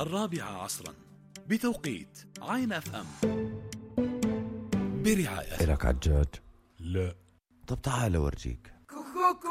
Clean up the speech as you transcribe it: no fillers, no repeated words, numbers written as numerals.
4 بتوقيت عين اف ام، برعاية. إلك عجاج؟ لا. طب تعال أورجيك.